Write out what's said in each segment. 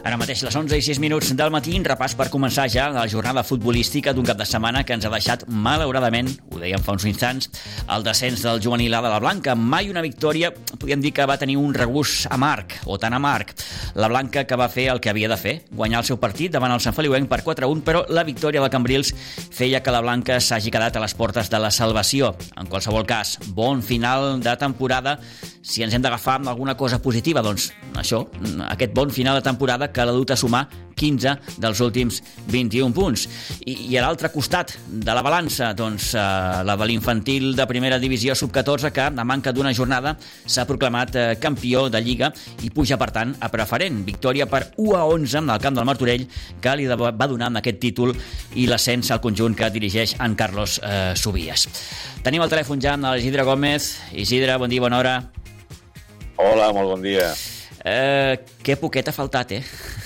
Ara mateix les 11:06 del matí, repàs per començar ja la jornada futbolística d'un cap de setmana que ens ha deixat, malauradament, ho dèiem fa uns instants, el descens del juvenil A de la Blanca. Mai una victòria, podríem dir que va tenir un regust amarg, o tan amarg. La Blanca que va fer el que havia de fer, guanyar el seu partit davant el Sant Feliuenc per 4-1, però la victòria del Cambrils feia que la Blanca s'hagi quedat a les portes de la salvació. En qualsevol cas, bon final de temporada. Si ens hem d'agafar amb alguna cosa positiva, doncs això, aquest bon final de temporada que l'ha dut a sumar 15 dels últims 21 punts. I a l'altre costat de la balança, doncs la de l'infantil de primera divisió sub-14, que a manca d'una jornada s'ha proclamat campió de Lliga i puja, per tant, a preferent. Victòria per 1-11 al camp del Martorell, que li va donar amb aquest títol i l'ascens al conjunt que dirigeix en Carlos Subias. Tenim al telèfon ja amb l'Isidre Gómez. Isidre, bon dia, bona hora. Hola, molt bon dia. Que poquet ha faltat,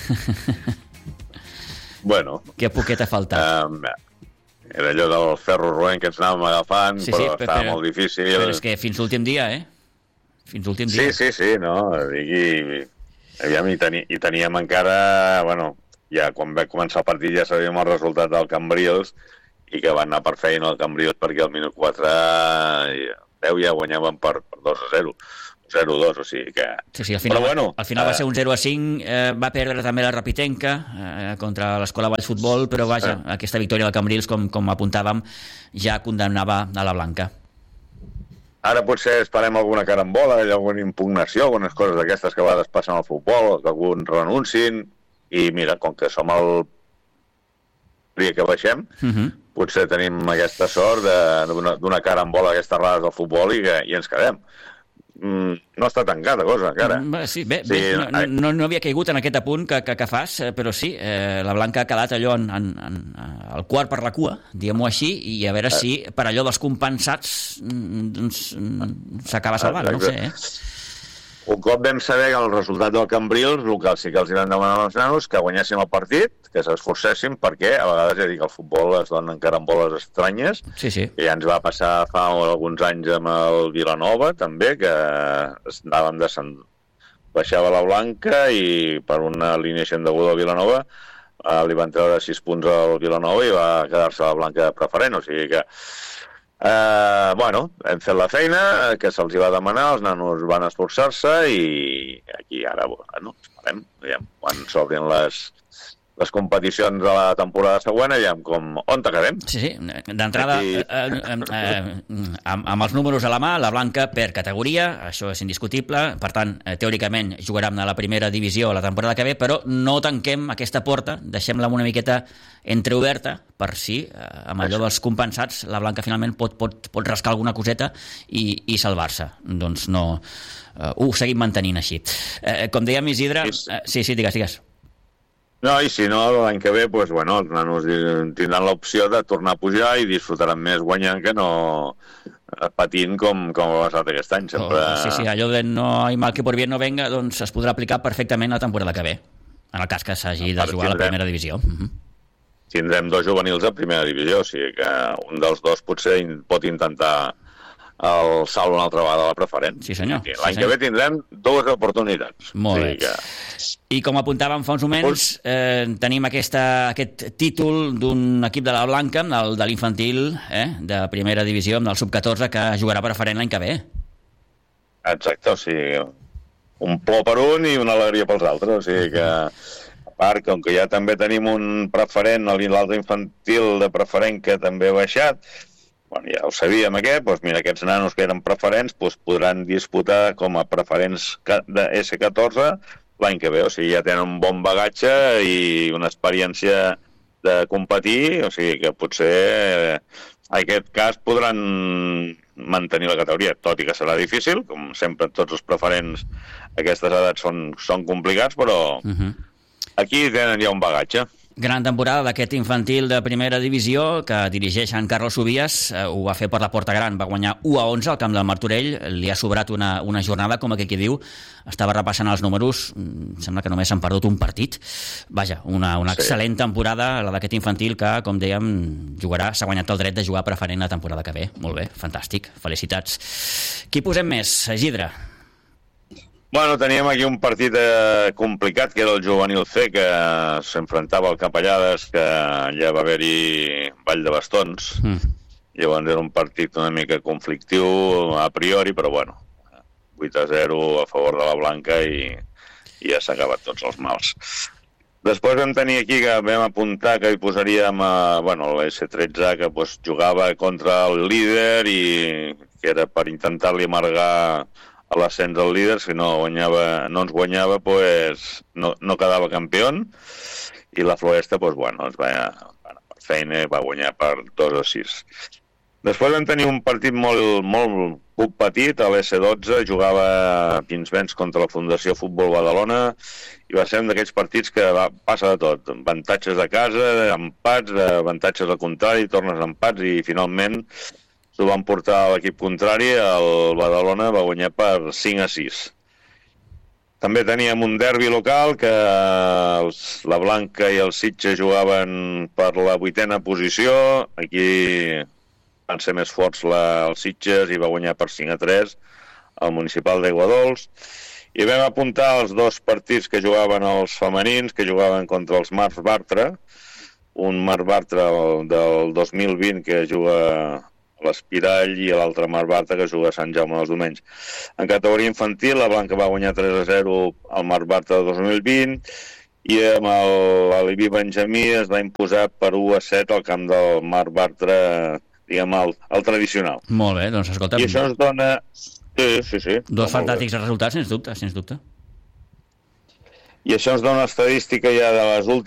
Bueno. Que poquet ha faltat. Era allò del ferro roent que ens anàvem agafant, sí, però estava molt difícil. Però és que fins l'últim dia, Fins l'últim dia. Sí, no? Aviam, i teníem encara... Bueno, ja quan va començar el partit ja sabíem el resultat del Cambrils i que van anar per feina el Cambrils perquè al minut 4 10 ja guanyaven per 2-0. 0-2, o sigui que... Sí, al final va ser un 0-5, va perdre també la Rapitenca contra l'Escola Valls Futbol, però vaja, aquesta victòria del Cambrils, com apuntàvem, ja condemnava a la Blanca. Ara potser esperem alguna carambola, alguna impugnació, algunes coses d'aquestes que a vegades passen al futbol, que alguns renuncin, i mira, com que som el dia que baixem, potser tenim aquesta sort d'una carambola d'aquestes rares del futbol i ens quedem. No està tancada cosa encara. Sí, bé, no havia caigut en aquest apunt que fas, però sí, la Blanca ha quedat allò al quart per la cua, diguem-ho així, i a veure si per allò dels compensats s'acaba salvant, no ho sé, Un cop vam saber que el resultat del Cambrils, el que sí que els van demanar als nanos que guanyessin el partit, que s'esforcessin, perquè a vegades ja dic que el futbol es donen caramboles estranyes, sí. I ja ens va passar fa alguns anys amb el Vilanova, també, que anàvem baixava la Blanca i per una alineació indeguda al Vilanova li van treure 6 punts al Vilanova i va quedar-se la Blanca preferent, o sigui que hem fet la feina que se'ls va demanar, els nanos van esforçar-se i aquí ara esperem, quan s'obrin les competicions de la temporada següent, on quedem. Sí, d'entrada, amb els números a la mà, la Blanca per categoria, això és indiscutible, per tant, teòricament jugarem a la primera divisió la temporada que ve, però no tanquem aquesta porta, deixem-la una miqueta entreoberta, per si, amb allò dels compensats, la Blanca finalment pot rascar alguna coseta i salvar-se. Doncs no, ho seguim mantenint així. Com dèiem, Isidre... Sí, digues. No, i si no, l'any que ve, els nanos tindran l'opció de tornar a pujar i disfrutaran més guanyant que no patint com ha passat aquest any. Sempre... Sí, allò de no hay mal que por bien no venga, doncs es podrà aplicar perfectament la temporada que ve, en el cas que s'hagi de jugar a la primera divisió. Tindrem 2 juvenils a primera divisió, o sigui que un dels dos potser pot intentar el salt una altra vegada a la preferent. Sí, senyor. L'any que ve tindrem 2 oportunitats. Molt bé. I com apuntàvem fa uns moments, tenim aquest títol d'un equip de la Blanca, el de l'infantil, de primera divisió, amb el sub-14, que jugarà preferent l'any que ve. Exacte, o sigui, un plor per un i una alegria pels altres, o sigui que, a part, com que ja també tenim un preferent, l'altre infantil de preferent que també ha baixat, ja ho sabíem mira, aquests nanos que eren preferents podran disputar com a preferents de S14 l'any que ve, o sigui, ja tenen un bon bagatge i una experiència de competir, o sigui que potser en aquest cas podran mantenir la categoria, tot i que serà difícil, com sempre tots els preferents a aquestes edats són complicats, però aquí tenen ja un bagatge. Gran temporada d'aquest infantil de primera divisió que dirigeix en Carlos Subias. Ho va fer per la Porta Gran, va guanyar 1-11 al camp del Martorell. Li ha sobrat una jornada, com aquell que diu. Estava repassant els números, sembla que només s'han perdut un partit. Vaja, una excel·lent temporada, la d'aquest infantil que, com dèiem, s'ha guanyat el dret de jugar preferent la temporada que ve. Molt bé, fantàstic, felicitats. Qui posem més, Isidre? Bueno, teníem aquí un partit complicat, que era el juvenil C, que s'enfrontava al Capellades, que ja va haver-hi ball de bastons. Llavors era un partit una mica conflictiu a priori, però bueno, 8-0 a favor de la Blanca i ja s'ha acabat tots els mals. Després vam tenir aquí que vam apuntar que hi posaríem l'S13, que pues, jugava contra el líder i que era per intentar-li amargar a l'ascens del líder. Si no ens guanyava, pues, no quedava campió, i la Floresta pues, per feina va guanyar per 2-6. Després vam tenir un partit molt petit, a l'S12, jugava Pinsbens contra la Fundació Futbol Badalona, i va ser un d'aquells partits que passa de tot. Avantatges de casa, empats, avantatges al contrari, tornes a empats, i finalment s'ho van portar a l'equip contrari. El Badalona va guanyar per 5-6. També teníem un derbi local, que la Blanca i el Sitges jugaven per la 8a posició. Aquí van ser més forts els Sitges i va guanyar per 5-3 al Municipal d'Aiguadols. I vam apuntar els dos partits que jugaven els femenins, que jugaven contra els Mars Bartra, un Mars Bartra del 2020 que juga a l'Espirall i l'altre Mars Bartra que juga a Sant Jaume dels Domenys. En categoria infantil, la Blanca va guanyar 3-0 al Mars Bartra del 2020 i amb l'Alibi Benjamí es va imposar per 1-7 al camp del Mars Bartra, diguem, el tradicional. Molt bé, doncs escolta... I això ens dona... Sí. Dos fantàstics resultats, sens dubte. I això ens dona estadística ja de les últimes